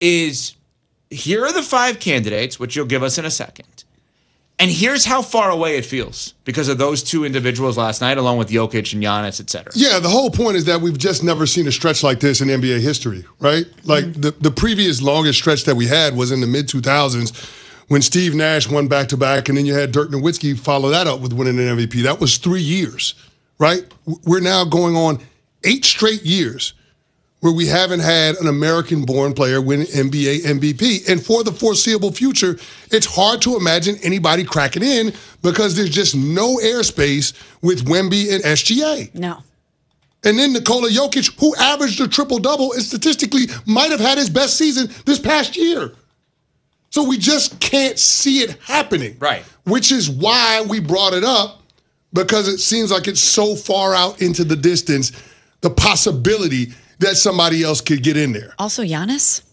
is here are the 5 candidates, which you'll give us in a second. And here's how far away it feels because of those 2 individuals last night, along with Jokic and Giannis, et cetera. Yeah, the whole point is that we've just never seen a stretch like this in NBA history, right? Like the previous longest stretch that we had was in the mid-2000s when Steve Nash won back-to-back, and then you had Dirk Nowitzki follow that up with winning an MVP. That was 3 years, right? We're now going on 8 straight years where we haven't had an American-born player win NBA MVP. And for the foreseeable future, it's hard to imagine anybody cracking in because there's just no airspace with Wemby and SGA. No. And then Nikola Jokic, who averaged a triple-double and statistically might have had his best season this past year. So we just can't see it happening. Right. Which is why we brought it up, because it seems like it's so far out into the distance, the possibility that somebody else could get in there. Also, Giannis?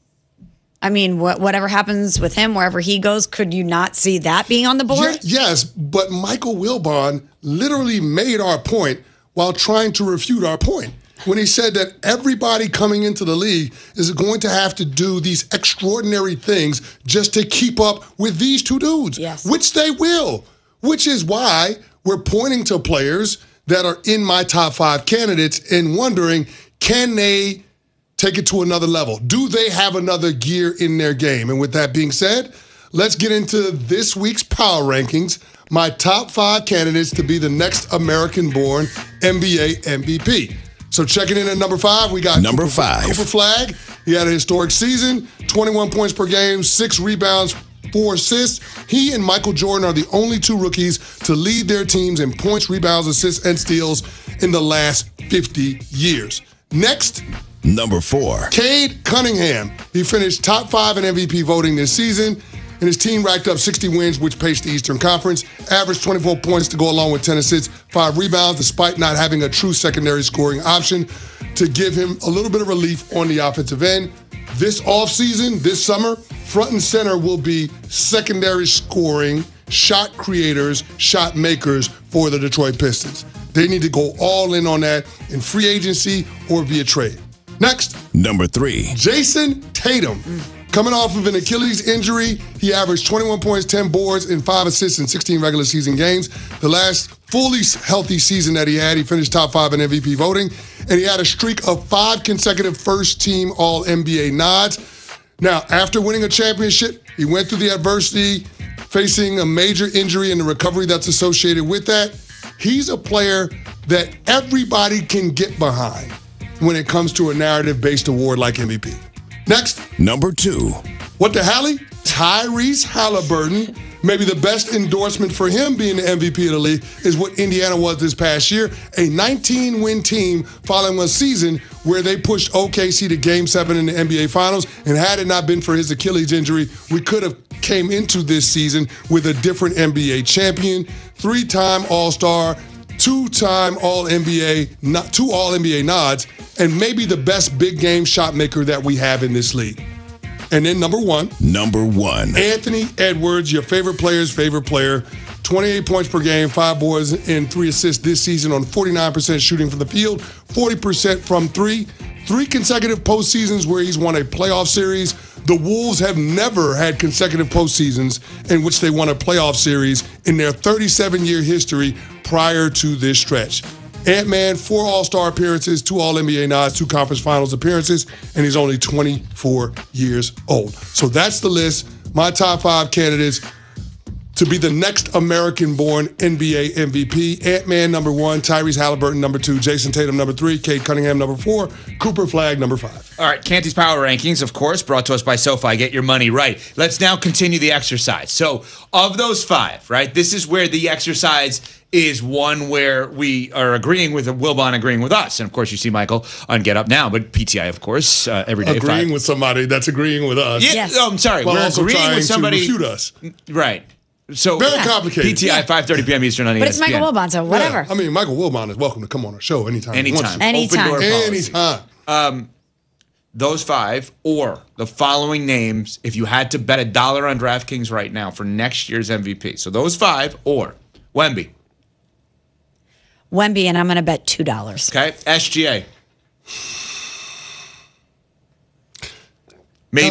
I mean, whatever happens with him, wherever he goes, could you not see that being on the board? Yes, but Michael Wilbon literally made our point while trying to refute our point when he said that everybody coming into the league is going to have to do these extraordinary things just to keep up with these 2 dudes, yes. Which they will, which is why we're pointing to players that are in my top 5 candidates and wondering, can they take it to another level? Do they have another gear in their game? And with that being said, let's get into this week's power rankings. My top 5 candidates to be the next American-born NBA MVP. So checking in at number 5, we got number 5. Cooper Flag. He had a historic season, 21 points per game, 6 rebounds, 4 assists. He and Michael Jordan are the only 2 rookies to lead their teams in points, rebounds, assists, and steals in the last 50 years. Next, number 4. Cade Cunningham. He finished top 5 in MVP voting this season, and his team racked up 60 wins, which paced the Eastern Conference, averaged 24 points to go along with 10 assists, 5 rebounds, despite not having a true secondary scoring option to give him a little bit of relief on the offensive end. This offseason, this summer, front and center will be secondary scoring, shot creators, shot makers for the Detroit Pistons. They need to go all in on that in free agency or via trade. Next, number 3. Jason Tatum. Coming off of an Achilles injury, he averaged 21 points, 10 boards, and 5 assists in 16 regular season games. The last fully healthy season that he had, he finished top 5 in MVP voting, and he had a streak of 5 consecutive first-team All-NBA nods. Now, after winning a championship, he went through the adversity, facing a major injury and the recovery that's associated with that. He's a player that everybody can get behind when it comes to a narrative-based award like MVP. Next. Number 2. What the Hallie? Tyrese Halliburton. Maybe the best endorsement for him being the MVP of the league is what Indiana was this past year, a 19-win team following a season where they pushed OKC to Game 7 in the NBA Finals, and had it not been for his Achilles injury, we could have came into this season with a different NBA champion, 3-time All-Star, 2-time All-NBA, 2 All-NBA nods, and maybe the best big game shot maker that we have in this league. And then number 1. Number 1. Anthony Edwards, your favorite player's favorite player. 28 points per game, 5 boards, and 3 assists this season on 49% shooting from the field, 40% from 3. 3 consecutive postseasons where he's won a playoff series. The Wolves have never had consecutive postseasons in which they won a playoff series in their 37-year history prior to this stretch. Ant-Man, 4 All-Star appearances, 2 All-NBA nods, 2 Conference Finals appearances, and he's only 24 years old. So that's the list. My top 5 candidates to be the next American-born NBA MVP. Ant-Man, number 1. Tyrese Halliburton, number 2. Jason Tatum, number 3. Cade Cunningham, number 4. Cooper Flag, number 5. All right, Canty's Power Rankings, of course, brought to us by SoFi. Get your money right. Let's now continue the exercise. So, of those 5, right, this is where the exercise is one where we are agreeing with Wilbon agreeing with us. And, of course, you see Michael on Get Up Now, but PTI, of course, every day. Agreeing with somebody that's agreeing with us. Yeah, yes. Oh, I'm sorry. While We're also agreeing trying with somebody. to refute us. Right. So very complicated. PTI, 5:30 p.m. Eastern on ESPN. But it's Michael Wilbon, so whatever. Yeah. I mean, Michael Wilbon is welcome to come on our show anytime. Anytime. Anytime. Open door policy. Anytime. Those 5 or the following names, if you had to bet $1 on DraftKings right now for next year's MVP. So those 5 or Wemby, and I'm going to bet $2. Okay. SGA.